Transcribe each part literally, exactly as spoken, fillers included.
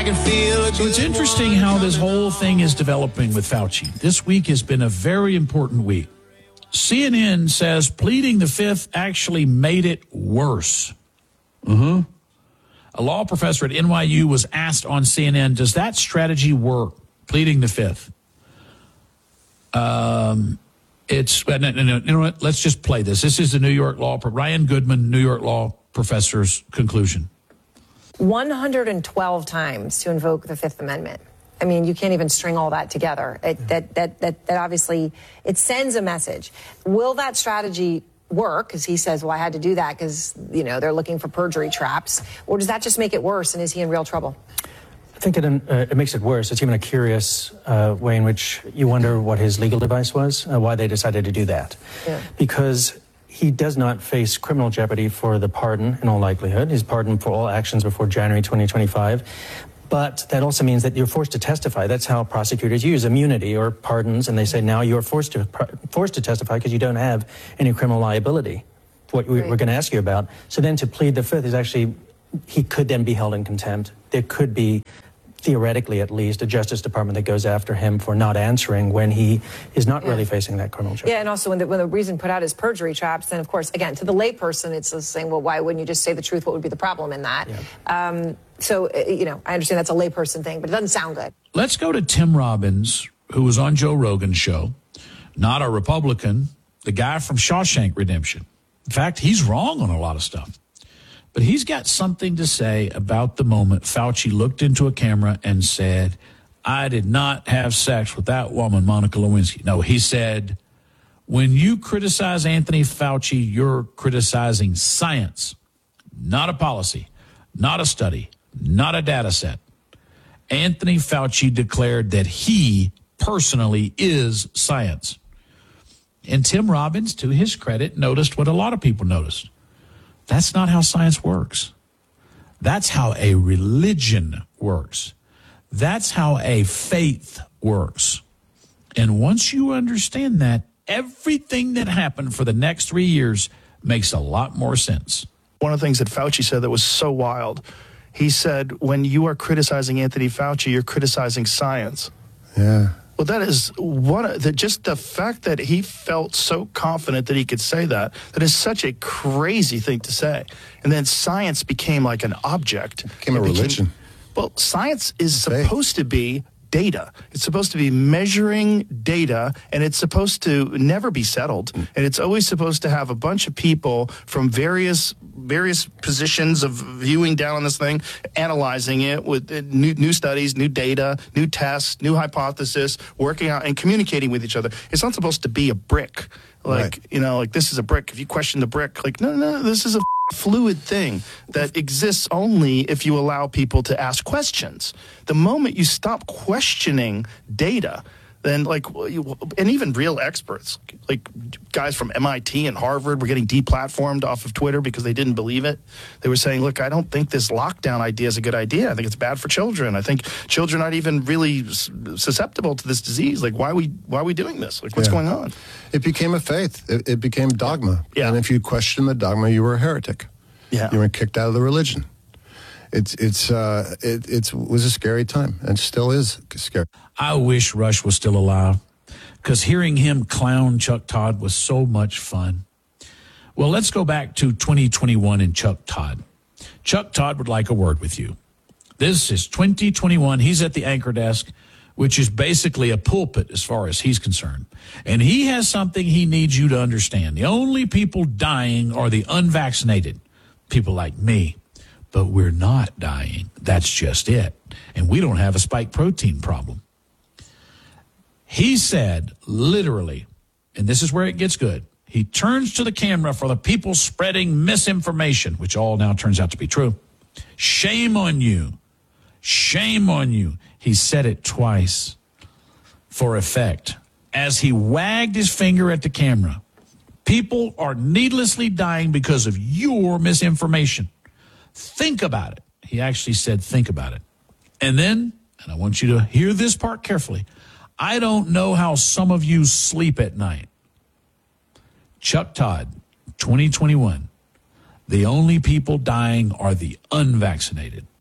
can feel it. So it's interesting how this whole thing is developing with Fauci. This week has been a very important week. C N N says pleading the fifth actually made it worse. Mm-hmm. A law professor at N Y U was asked on C N N, does that strategy work, pleading the fifth? Um, it's, no, no, no, you know what, let's just play this. This is the New York law, Ryan Goodman, New York law professor's conclusion. one hundred twelve times to invoke the Fifth Amendment. I mean, you can't even string all that together. It, that, that, that, that obviously, it sends a message. Will that strategy work? Because he says, well, I had to do that because, you know, they're looking for perjury traps. Or does that just make it worse, and is he in real trouble? I think it, uh, it makes it worse. It's even a curious uh, way in which you wonder what his legal device was, uh, why they decided to do that. Yeah. Because he does not face criminal jeopardy for the pardon, in all likelihood. He's pardoned for all actions before January twenty twenty-five. But that also means that you're forced to testify. That's how prosecutors use immunity or pardons, and they say now you're forced to forced to testify because you don't have any criminal liability, what we, right. we're going to ask you about. So then to plead the fifth is actually, he could then be held in contempt. There could be, theoretically at least, a Justice Department that goes after him for not answering when he is not yeah. really facing that criminal charge. Yeah, and also when the, when the reason put out is perjury traps, then of course, again, to the layperson, it's just saying, well, why wouldn't you just say the truth? What would be the problem in that? Yeah. Um, so, you know, I understand that's a layperson thing, but it doesn't sound good. Let's go to Tim Robbins, who was on Joe Rogan's show, not a Republican, the guy from Shawshank Redemption. In fact, he's wrong on a lot of stuff. But he's got something to say about the moment Fauci looked into a camera and said, I did not have sex with that woman, Monica Lewinsky. No, he said, when you criticize Anthony Fauci, you're criticizing science, not a policy, not a study, not a data set. Anthony Fauci declared that he personally is science. And Tim Robbins, to his credit, noticed what a lot of people noticed. That's not how science works. That's how a religion works. That's how a faith works. And once you understand that, everything that happened for the next three years makes a lot more sense. One of the things that Fauci said that was so wild, he said, when you are criticizing Anthony Fauci, you're criticizing science. Yeah. Well, that is what that just the fact that he felt so confident that he could say that, that is such a crazy thing to say. And then science became like an object. It became a it became, religion. Well, science is supposed to be data. It's supposed to be measuring data, and it's supposed to never be settled. And it's always supposed to have a bunch of people from various various positions of viewing down on this thing, analyzing it with new, new studies, new data, new tests, new hypothesis, working out and communicating with each other. It's not supposed to be a brick. Like, right. you know, like this is a brick. If you question the brick, like, no, no, this is a fluid thing that exists only if you allow people to ask questions. The moment you stop questioning data, then like, and even real experts, like guys from M I T and Harvard were getting deplatformed off of Twitter because they didn't believe it. They were saying, look, I don't think this lockdown idea is a good idea. I think it's bad for children. I think children aren't even really susceptible to this disease. Like, why are we, why are we doing this? Like, what's yeah. going on? It became a faith. It, it became dogma. Yeah. And if you questioned the dogma, you were a heretic. Yeah. You were kicked out of the religion. It's it's uh it it's, was a scary time, and still is scary. I wish Rush was still alive, because hearing him clown Chuck Todd was so much fun. Well, let's go back to twenty twenty-one and Chuck Todd. Chuck Todd would like a word with you. This is twenty twenty-one. He's at the anchor desk, which is basically a pulpit as far as he's concerned. And he has something he needs you to understand. The only people dying are the unvaccinated, people like me. But we're not dying. That's just it. And we don't have a spike protein problem. He said, literally, and this is where it gets good, he turns to the camera for the people spreading misinformation, which all now turns out to be true. Shame on you. Shame on you. He said it twice for effect. As he wagged his finger at the camera, people are needlessly dying because of your misinformation. Think about it. He actually said, think about it. And then, and I want you to hear this part carefully, I don't know how some of you sleep at night. Chuck Todd, twenty twenty-one. The only people dying are the unvaccinated.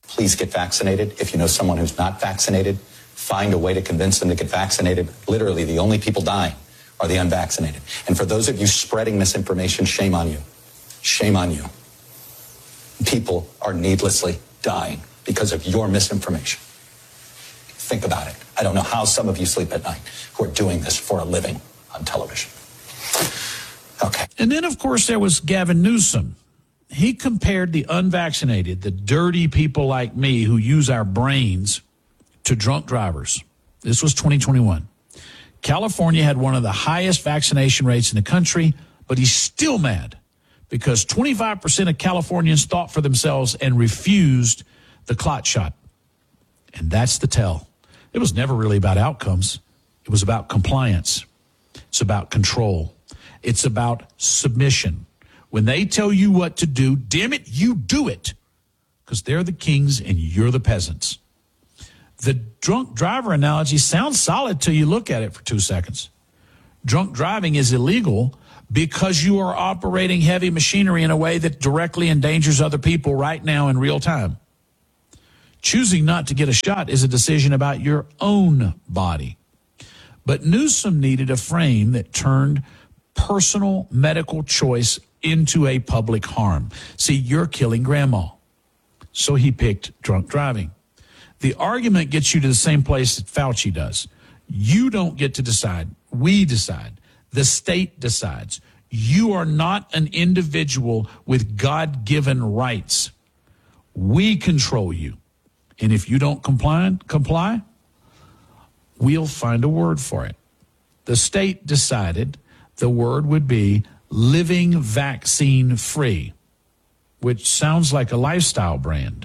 please get vaccinated. If you know someone who's not vaccinated, find a way to convince them to get vaccinated. Literally, the only people dying are the unvaccinated. And for those of you spreading misinformation, shame on you. Shame on you. People are needlessly dying because of your misinformation. Think about it. I don't know how some of you sleep at night who are doing this for a living on television. Okay. And then, of course, there was Gavin Newsom. He compared the unvaccinated, the dirty people like me who use our brains, to drunk drivers. This was twenty twenty-one. California had one of the highest vaccination rates in the country, but he's still mad because twenty-five percent of Californians thought for themselves and refused the clot shot. And that's the tell. It was never really about outcomes. It was about compliance. It's about control. It's about submission. When they tell you what to do, damn it, you do it, because they're the kings and you're the peasants. The drunk driver analogy sounds solid till you look at it for two seconds. Drunk driving is illegal because you are operating heavy machinery in a way that directly endangers other people right now in real time. Choosing not to get a shot is a decision about your own body. But Newsom needed a frame that turned personal medical choice into a public harm. See, you're killing grandma. So he picked drunk driving. The argument gets you to the same place that Fauci does. You don't get to decide. We decide. The state decides. You are not an individual with God-given rights. We control you. And if you don't comply, comply, we'll find a word for it. The state decided the word would be living vaccine free, which sounds like a lifestyle brand.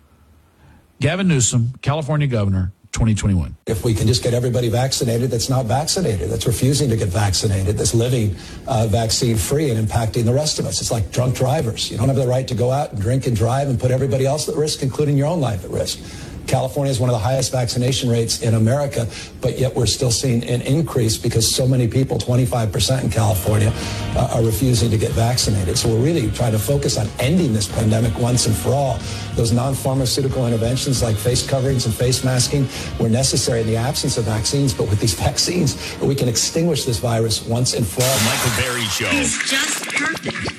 Gavin Newsom, California governor, twenty twenty-one. If we can just get everybody vaccinated that's not vaccinated, that's refusing to get vaccinated, that's living uh, vaccine free and impacting the rest of us. It's like drunk drivers. You don't have the right to go out and drink and drive and put everybody else at risk, including your own life at risk. California is one of the highest vaccination rates in America, but yet we're still seeing an increase because so many people, twenty-five percent in California, uh, are refusing to get vaccinated. So we're really trying to focus on ending this pandemic once and for all. Those non-pharmaceutical interventions like face coverings and face masking were necessary in the absence of vaccines, but with these vaccines, we can extinguish this virus once and for all. Michael Berry Show. He's just perfect.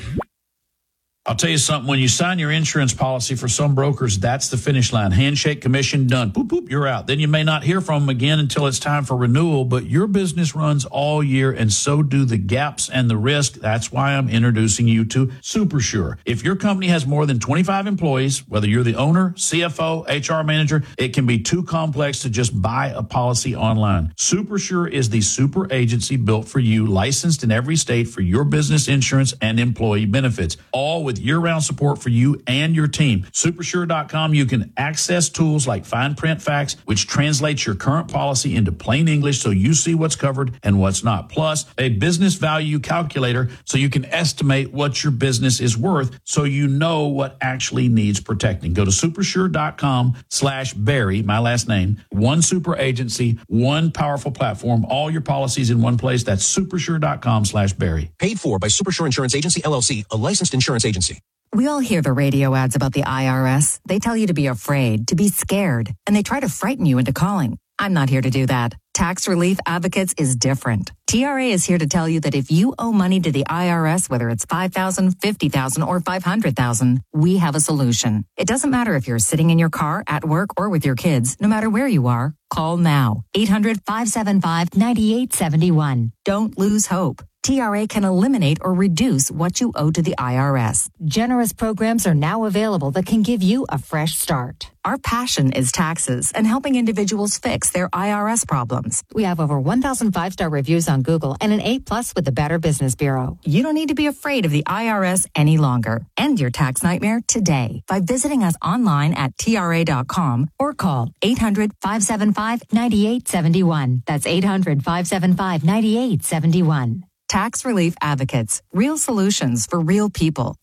I'll tell you something. When you sign your insurance policy for some brokers, that's the finish line. Handshake, commission, done. Boop, boop, you're out. Then you may not hear from them again until it's time for renewal, but your business runs all year, and so do the gaps and the risk. That's why I'm introducing you to SuperSure. If your company has more than twenty-five employees, whether you're the owner, C F O, H R manager, it can be too complex to just buy a policy online. SuperSure is the super agency built for you, licensed in every state for your business insurance and employee benefits, all with year-round support for you and your team. Supersure dot com, you can access tools like fine print facts, which translates your current policy into plain English so you see what's covered and what's not. Plus, a business value calculator so you can estimate what your business is worth so you know what actually needs protecting. Go to supersure dot com slash Barry, my last name, one super agency, one powerful platform, all your policies in one place. That's supersure dot com slash Barry. Paid for by Supersure Insurance Agency, L L C, a licensed insurance agency. We all hear the radio ads about the I R S. They tell you to be afraid, to be scared, and they try to frighten you into calling. I'm not here to do that. Tax Relief Advocates is different. T R A is here to tell you that if you owe money to the I R S, whether it's five thousand dollars, fifty thousand dollars, or five hundred thousand dollars, we have a solution. It doesn't matter if you're sitting in your car, at work, or with your kids. No matter where you are, call now. eight hundred, five seven five, nine eight seven one. Don't lose hope. T R A can eliminate or reduce what you owe to the I R S. Generous programs are now available that can give you a fresh start. Our passion is taxes and helping individuals fix their I R S problems. We have over one thousand five-star reviews on Google and an A plus with the Better Business Bureau. You don't need to be afraid of the I R S any longer. End your tax nightmare today by visiting us online at T R A dot com or call eight hundred, five seven five, nine eight seven one. That's eight hundred, five seven five, nine eight seven one. Tax Relief Advocates. Real solutions for real people.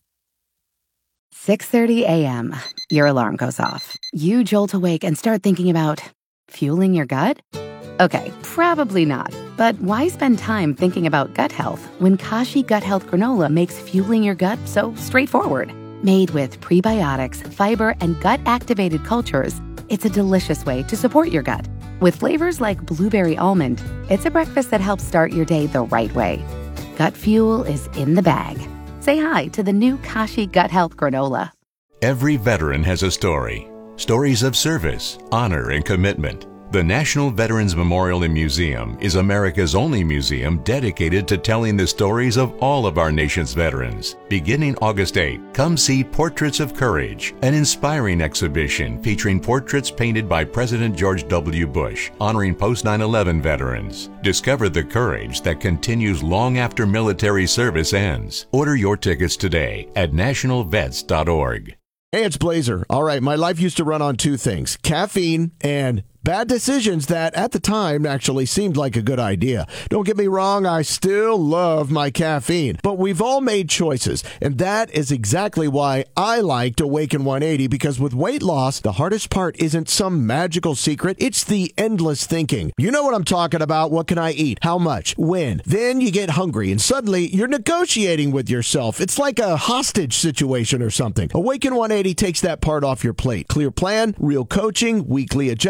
six thirty a.m. Your alarm goes off. You jolt awake and start thinking about fueling your gut? Okay, probably not. But why spend time thinking about gut health when Kashi Gut Health Granola makes fueling your gut so straightforward? Made with prebiotics, fiber, and gut-activated cultures, it's a delicious way to support your gut. With flavors like blueberry almond, it's a breakfast that helps start your day the right way. Gut Fuel is in the bag. Say hi to the new Kashi Gut Health Granola. Every veteran has a story. Stories of service, honor, and commitment. The National Veterans Memorial and Museum is America's only museum dedicated to telling the stories of all of our nation's veterans. Beginning August eighth, come see Portraits of Courage, an inspiring exhibition featuring portraits painted by President George W. Bush, honoring post nine eleven veterans. Discover the courage that continues long after military service ends. Order your tickets today at national vets dot org. Hey, it's Blazer. All right, my life used to run on two things, caffeine and bad decisions that at the time actually seemed like a good idea. Don't get me wrong, I still love my caffeine, but we've all made choices, and that is exactly why I liked Awaken one eighty, because with weight loss, the hardest part isn't some magical secret, it's the endless thinking. You know what I'm talking about. What can I eat? How much? When? Then you get hungry, and suddenly you're negotiating with yourself. It's like a hostage situation or something. Awaken one eighty takes that part off your plate. Clear plan, real coaching, weekly adjustments.